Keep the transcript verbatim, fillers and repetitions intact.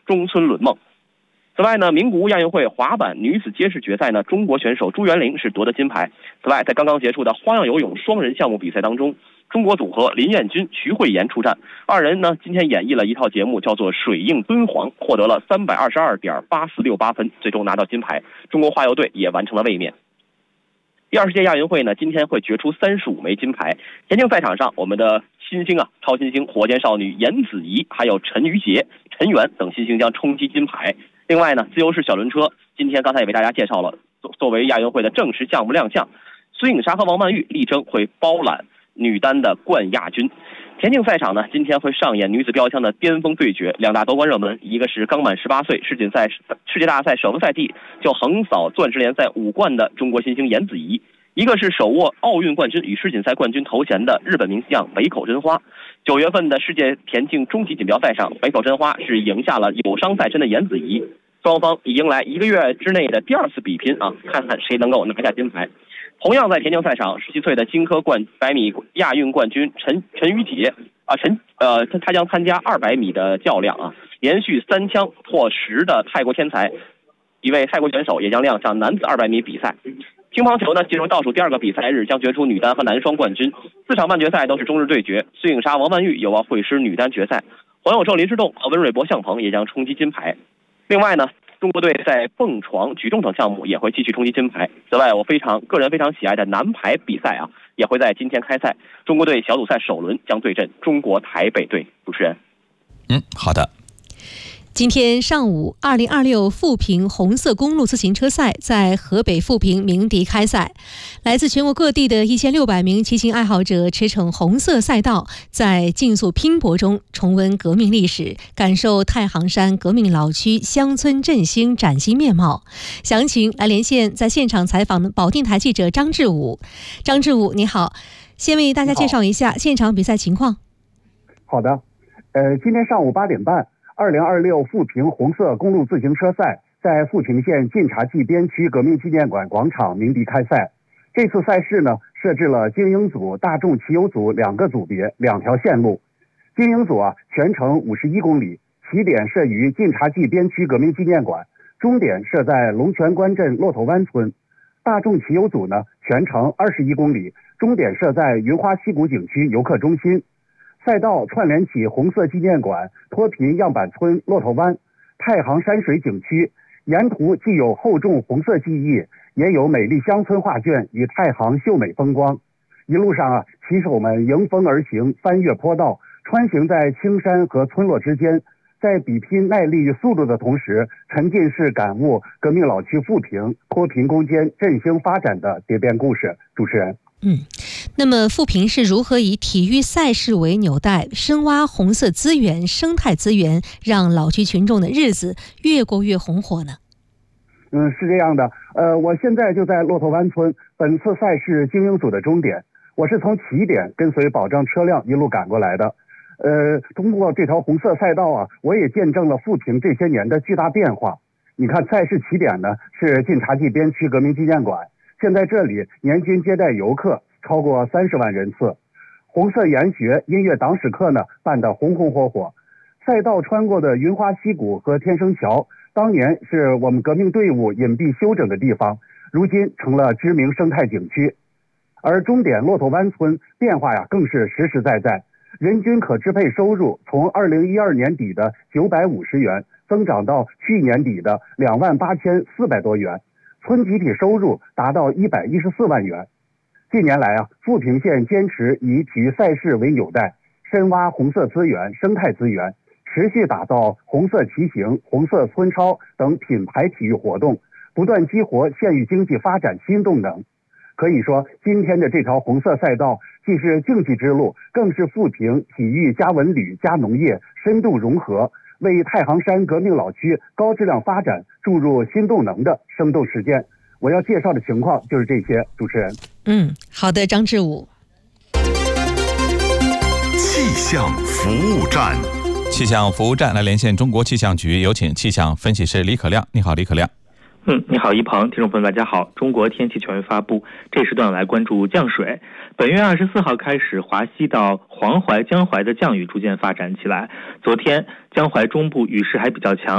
中村伦梦。此外呢，名古屋亚运会滑板女子街式决赛呢，中国选手朱元玲是夺得金牌。此外，在刚刚结束的花样游泳双人项目比赛当中，中国组合林彦君、徐慧妍出战，二人呢今天演绎了一套节目，叫做水映敦煌，获得了三百二十二点八四六八分，最终拿到金牌。中国花游队也完成了卫冕。第二十届亚运会呢，今天会决出三十五枚金牌。田径赛场上，我们的新星啊，超新星火箭少女严子怡，还有陈雨洁、陈媛等新星将冲击金牌。另外呢，自由式小轮车今天刚才也为大家介绍了，作为亚运会的正式项目亮相，孙颖莎和王曼玉力争会包揽女单的冠亚军。田径赛场呢，今天会上演女子标枪的巅峰对决，两大夺冠热门，一个是刚满十八岁，世锦赛世界大赛首个赛季就横扫钻石联赛五冠的中国新星严子怡，一个是手握奥运冠军与世锦赛冠军头衔的日本名将北口真花。九月份的世界田径终极锦标赛上，北口真花是赢下了有伤在身的严子怡，双方已迎来一个月之内的第二次比拼啊，看看谁能够拿下金牌。同样在田径赛场，十七岁的金科冠百米亚运冠军陈陈雨洁啊，陈呃他他将参加二百米的较量啊，连续三枪破十的泰国天才，一位泰国选手也将亮相男子二百米比赛。乒乓球呢，进入倒数第二个比赛日，将决出女单和男双冠军。四场半决赛都是中日对决，孙颖莎、王曼玉有望会师女单决赛，黄永寿、林诗栋和温蕊博、向鹏也将冲击金牌。另外呢，中国队在蹦床、举重等项目也会继续冲击金牌。此外，我非常个人非常喜爱的男排比赛啊，也会在今天开赛。中国队小组赛首轮将对阵中国台北队。主持人， 嗯，好的。 今天上午，二零二六富平红色公路自行车赛在河北富平鸣笛开赛。来自全国各地的一千六百名骑行爱好者驰骋红色赛道，在竞速拼搏中重温革命历史，感受太行山革命老区乡村振兴崭新面貌。详情来连线在现场采访的保定台记者张志武。张志武，你好，先为大家介绍一下现场比赛情况。 好的，呃，今天上午八点半。二零二六富平红色公路自行车赛在富平县晋察冀边区革命纪念馆广场鸣笛开赛。这次赛事呢，设置了精英组、大众骑游组两个组别，两条线路。精英组啊，全程五十一公里，起点设于晋察冀边区革命纪念馆，终点设在龙泉关镇骆驼湾村。大众骑游组呢，全程二十一公里，终点设在云花溪谷景区游客中心。赛道串联起红色纪念馆、脱贫样板村、骆驼湾、太行山水景区，沿途既有厚重红色记忆，也有美丽乡村画卷与太行秀美风光。一路上啊，骑手们迎风而行，翻越坡道，穿行在青山和村落之间，在比拼耐力与速度的同时，沉浸式感悟革命老区富平脱贫攻坚、振兴发展的蝶变故事。主持人， 嗯，那么富平是如何以体育赛事为纽带，深挖红色资源、生态资源，让老区群众的日子越过越红火呢？ 嗯，是这样的，呃，我现在就在骆驼湾村，本次赛事精英组的终点，我是从起点跟随保障车辆一路赶过来的。呃，通过这条红色赛道啊，我也见证了富平这些年的巨大变化。你看，赛事起点呢是晋察冀边区革命纪念馆，现在这里年均接待游客超过三十万人次。红色研学音乐党史课呢办得红红火火。赛道穿过的云花溪谷和天生桥，当年是我们革命队伍隐蔽休整的地方，如今成了知名生态景区。而终点骆驼湾村变化呀更是实实在在，人均可支配收入从二零一二年底的九百五十元增长到去年底的两万八千四百多元，村集体收入达到一百一十四万元。近年来啊，富平县坚持以体育赛事为纽带，深挖红色资源、生态资源，持续打造红色骑行、红色村超等品牌体育活动，不断激活县域经济发展新动能。可以说，今天的这条红色赛道既是竞技之路，更是富平体育加文旅加农业深度融合，为太行山革命老区高质量发展注入新动能的生动实践。我要介绍的情况就是这些，主持人。 嗯，好的，张志武。 气象服务站， 气象服务站来连线中国气象局，有请气象分析师李可亮。你好，李可亮。 嗯，你好，一鹏，听众朋友们，大家好。中国天气权威发布，这时段来关注降水。本月二十四号开始，华西到黄淮、江淮的降雨逐渐发展起来。昨天，江淮中部雨势还比较强。